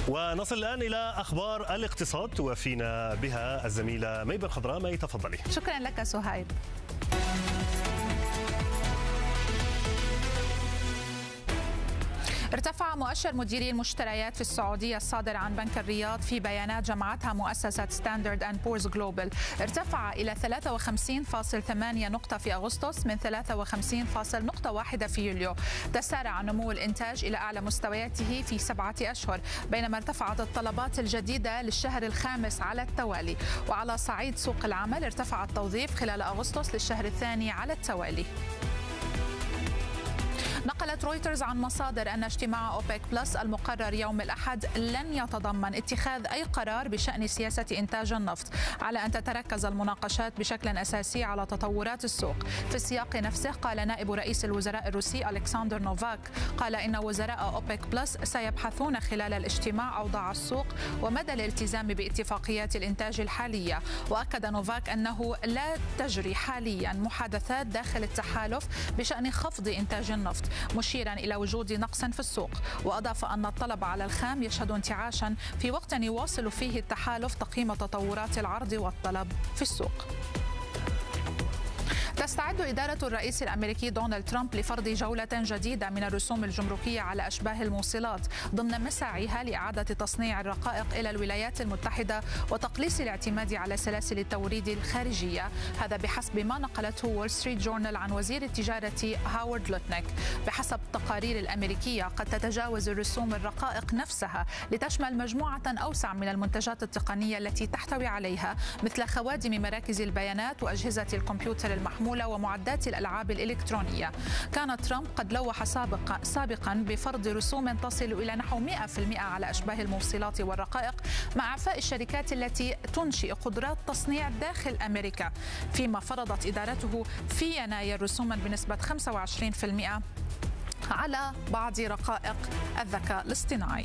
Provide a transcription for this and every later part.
ونصل الآن إلى أخبار الاقتصاد توافينا بها الزميلة مي بالخضراء. مي تفضلي. شكرا لك سهيل. ارتفع مؤشر مديري المشتريات في السعودية الصادر عن بنك الرياض في بيانات جمعتها مؤسسة ستاندرد أند بورز جلوبال. ارتفع إلى 53.8 نقطة في أغسطس من 53.1 في يوليو. تسارع نمو الإنتاج إلى أعلى مستوياته في 7 أشهر، بينما ارتفعت الطلبات الجديدة للشهر الخامس على التوالي. وعلى صعيد سوق العمل ارتفع التوظيف خلال أغسطس للشهر الثاني على التوالي. نقلت رويترز عن مصادر أن اجتماع أوبك بلس المقرر يوم الأحد لن يتضمن اتخاذ أي قرار بشأن سياسة إنتاج النفط، على أن تتركز المناقشات بشكل أساسي على تطورات السوق. في السياق نفسه قال نائب رئيس الوزراء الروسي ألكسندر نوفاك قال إن وزراء أوبك بلس سيبحثون خلال الاجتماع أوضاع السوق ومدى الالتزام باتفاقيات الإنتاج الحالية. وأكد نوفاك أنه لا تجري حاليا محادثات داخل التحالف بشأن خفض إنتاج النفط، مشيرا إلى وجود نقص في السوق. وأضاف أن الطلب على الخام يشهد انتعاشا في وقت يواصل فيه التحالف تقييم تطورات العرض والطلب في السوق. تستعد إدارة الرئيس الأمريكي دونالد ترامب لفرض جولة جديدة من الرسوم الجمركية على أشباه الموصلات ضمن مساعيها لإعادة تصنيع الرقائق إلى الولايات المتحدة وتقليص الاعتماد على سلاسل التوريد الخارجية. هذا بحسب ما نقلته وول ستريت جورنال عن وزير التجارة هاورد لوتنيك. بحسب التقارير الأمريكية قد تتجاوز الرسوم الرقائق نفسها لتشمل مجموعة أوسع من المنتجات التقنية التي تحتوي عليها، مثل خوادم مراكز البيانات وأجهزة الكمبيوتر المحمولة ومعدات الألعاب الإلكترونية. كان ترامب قد لوح سابقا بفرض رسوم تصل إلى نحو 100% على أشباه الموصلات والرقائق، مع إعفاء الشركات التي تنشئ قدرات تصنيع داخل أمريكا، فيما فرضت إدارته في يناير رسوما بنسبة 25% على بعض رقائق الذكاء الاصطناعي.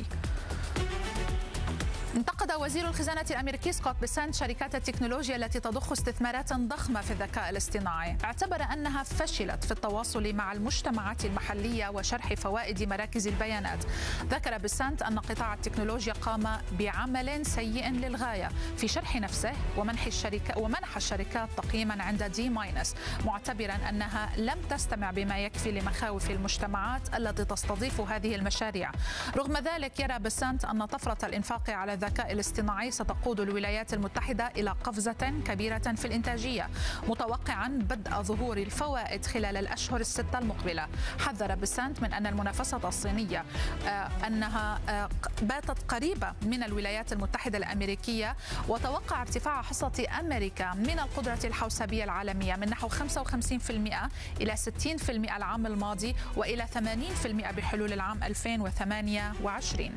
انتقد وزير الخزانة الأمريكي سكوت بيسنت شركات التكنولوجيا التي تضخ استثمارات ضخمة في الذكاء الاصطناعي. اعتبر أنها فشلت في التواصل مع المجتمعات المحلية وشرح فوائد مراكز البيانات. ذكر بيسنت أن قطاع التكنولوجيا قام بعمل سيء للغاية في شرح نفسه ومنح الشركات تقييما عند D-، معتبرا أنها لم تستمع بما يكفي لمخاوف المجتمعات التي تستضيف هذه المشاريع. رغم ذلك يرى بيسنت أن طفرة الإنفاق على الذكاء الاصطناعي ستقود الولايات المتحدة إلى قفزة كبيرة في الإنتاجية، متوقعا بدء ظهور الفوائد خلال الأشهر الستة المقبلة. حذر بيسنت من أن المنافسة الصينية أنها باتت قريبة من الولايات المتحدة الأمريكية، وتوقع ارتفاع حصة أمريكا من القدرة الحوسبية العالمية من نحو 55% إلى 60% العام الماضي، وإلى 80% بحلول العام 2028.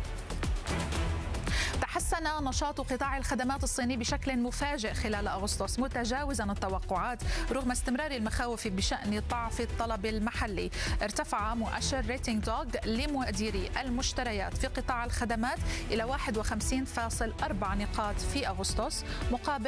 تحسن نشاط قطاع الخدمات الصيني بشكل مفاجئ خلال أغسطس، متجاوزا التوقعات رغم استمرار المخاوف بشأن ضعف الطلب المحلي. ارتفع مؤشر ريتنج دوغ لمديري المشتريات في قطاع الخدمات إلى 51.4 نقاط في أغسطس، مقابل